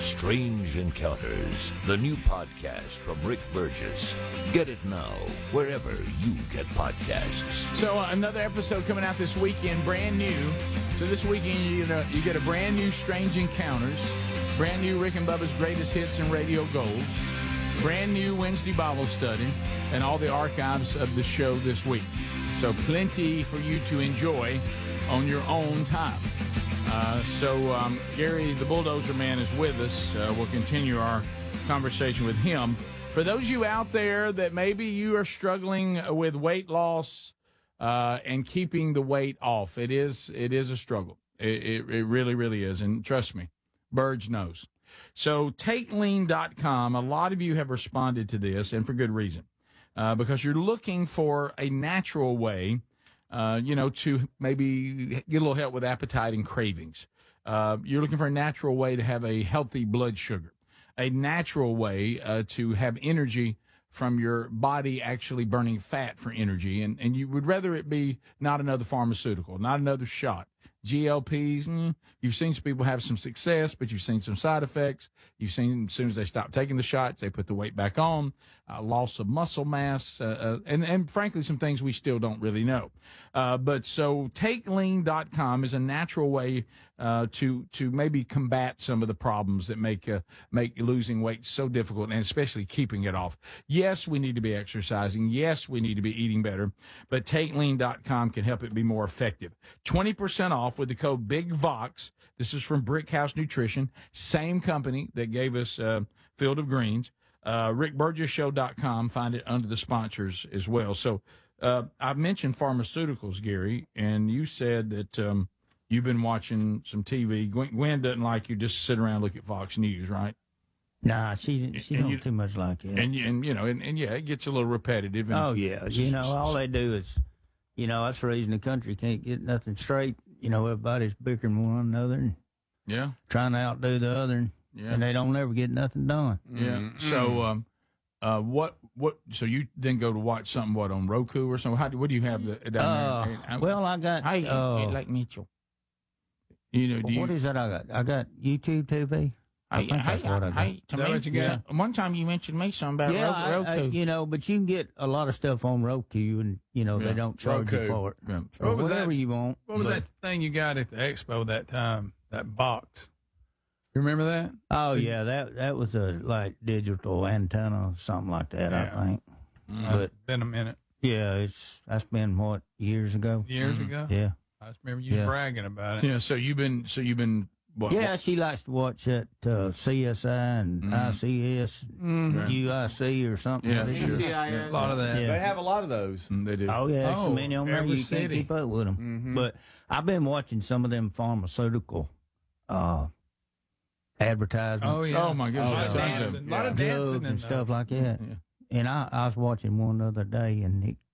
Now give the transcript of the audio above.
Strange Encounters, the new podcast from Rick Burgess. Get it now, wherever you get podcasts. So another episode coming out this weekend, brand new. So this weekend you get a brand new Strange Encounters, brand new Rick and Bubba's Greatest Hits and Radio Gold, brand new Wednesday Bible Study, and all the archives of the show this week. So plenty for you to enjoy on your own time. Gary, the Bulldozer Man, is with us. We'll continue our conversation with him. For those of you out there that maybe you are struggling with weight loss and keeping the weight off, it is a struggle. It really, really is. And trust me, Burge knows. So TakeLean.com, a lot of you have responded to this, and for good reason, because you're looking for a natural way to maybe get a little help with appetite and cravings. You're looking for a natural way to have a healthy blood sugar, a natural way to have energy from your body actually burning fat for energy. And you would rather it be not another pharmaceutical, not another shot. GLPs, you've seen some people have some success, but you've seen some side effects. You've seen as soon as they stop taking the shots, they put the weight back on, loss of muscle mass, and frankly, some things we still don't really know. But so TakeLean.com is a natural way to maybe combat some of the problems that make losing weight so difficult, and especially keeping it off. Yes, we need to be exercising. Yes, we need to be eating better, but TakeLean.com can help it be more effective. 20% off with the code BIGVOX. This is from Brickhouse Nutrition, same company that gave us Field of Greens. RickBurgessShow.com. Find it under the sponsors as well. So I mentioned pharmaceuticals, Gary, and you said that you've been watching some TV. Gwen doesn't like you just sit around and look at Fox News, right? Nah, she don't too much like it. And yeah, it gets a little repetitive. And all they do is, that's the reason the country can't get nothing straight. Everybody's bickering one another and trying to outdo the other, and they don't ever get nothing done. Yeah. So, so you then go to watch something, on Roku or something? What do you have down there? I got, like Mitchell. What is that I got? I got YouTube TV. I think that's what I got. One time you mentioned me something about Roku. But you can get a lot of stuff on Roku, and they don't charge you for it. Yeah. So whatever you want. What was that thing you got at the expo that time? That box. You remember that? Oh yeah, that was a digital antenna, something like that. Yeah. I think. But been a minute. Yeah, that's been what, years ago. Years ago. Yeah. I just remember you bragging about it. Yeah. So you've been. She likes to watch that CSI and ICS, UIC or something. Yeah, sure. A lot of that. Yeah. They have a lot of those. They do. Oh, yeah. There's so many on there you can't keep up with them. Mm-hmm. But I've been watching some of them pharmaceutical advertisements. Oh, yeah. Oh, my goodness. A lot of dancing and stuff like that. Yeah. And I was watching one the other day, and